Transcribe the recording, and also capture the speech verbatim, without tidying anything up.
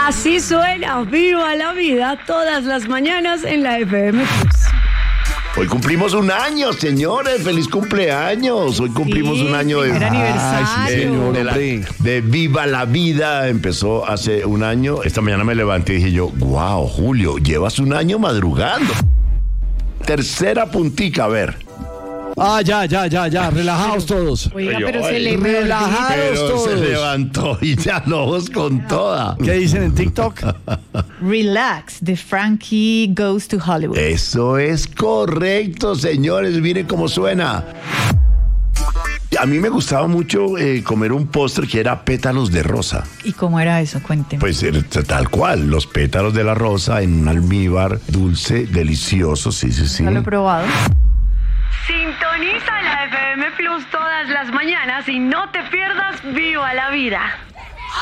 Así suena Viva la Vida todas las mañanas en la F M Plus. Hoy cumplimos un año, señores. ¡Feliz cumpleaños! Hoy cumplimos Sí, un año de, primer aniversario. Ay, sí, señor, de, la- de Viva la Vida. Empezó hace un año. Esta mañana me levanté y dije yo, wow, Julio, llevas un año madrugando. Tercera puntica, a ver. Ah, ya, ya, ya, ya. Relajaos todos. Oiga, Oye, pero se oye, le relajados Pero todos. se levantó y ya los con toda. ¿Qué dicen en TikTok? Relax, de Frankie Goes to Hollywood. Eso es correcto, señores. Miren cómo suena. A mí me gustaba mucho eh, comer un postre que era pétalos de rosa. ¿Y cómo era eso? Cuénteme. Pues era tal cual, los pétalos de la rosa en un almíbar dulce, delicioso, sí, sí, sí. ¿No lo he probado? Sintoniza la F M Plus todas las mañanas y no te pierdas Viva la Vida.